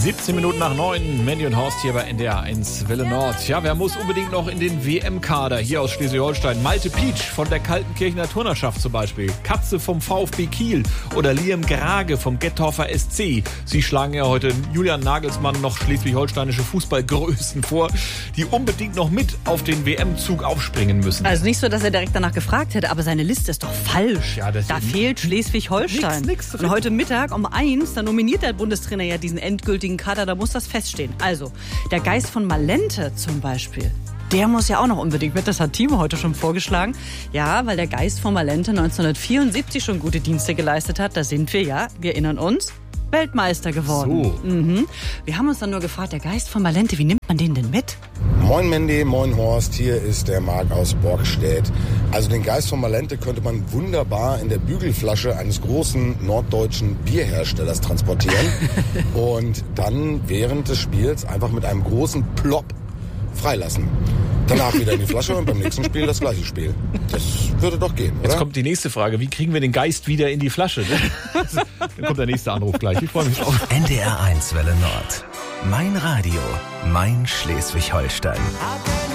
17 Minuten nach 9, Mandy und Horst hier bei NDR 1 Welle Nord. Ja, wer muss unbedingt noch in den WM-Kader hier aus Schleswig-Holstein? Malte Pietsch von der Kaltenkirchener Turnerschaft zum Beispiel, Katze vom VfB Kiel oder Liam Grage vom Gettorfer SC. Sie schlagen ja heute Julian Nagelsmann noch schleswig-holsteinische Fußballgrößen vor, die unbedingt noch mit auf den WM-Zug aufspringen müssen. Also nicht so, dass er direkt danach gefragt hätte, aber seine Liste ist doch falsch. Ja, das da fehlt Schleswig-Holstein. Nix. Und heute Mittag um 1, da nominiert der Bundestrainer ja diesen endgültigen Kader, da muss das feststehen. Also, der Geist von Malente zum Beispiel, der muss ja auch noch unbedingt mit. Das hat Timo heute schon vorgeschlagen. Ja, weil der Geist von Malente 1974 schon gute Dienste geleistet hat. Da sind wir ja, wir erinnern uns, Weltmeister geworden. So. Wir haben uns dann nur gefragt, der Geist von Malente, wie nimmt man den denn mit? Moin Mandy, moin Horst, hier ist der Marc aus Borgstedt. Also den Geist von Malente könnte man wunderbar in der Bügelflasche eines großen norddeutschen Bierherstellers transportieren und dann während des Spiels einfach mit einem großen Plop freilassen. Danach wieder in die Flasche und beim nächsten Spiel das gleiche Spiel. Das würde doch gehen, oder? Jetzt kommt die nächste Frage. Wie kriegen wir den Geist wieder in die Flasche? Dann kommt der nächste Anruf gleich. Ich freue mich drauf. NDR 1 Welle Nord. Mein Radio, mein Schleswig-Holstein.